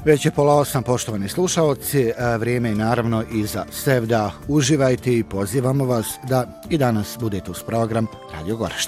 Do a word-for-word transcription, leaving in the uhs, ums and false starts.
Već je pola osam, poštovani slušalci, vrijeme je naravno i za Sevda. Uživajte i pozivamo vas da i danas budete uz program Radio Goražde.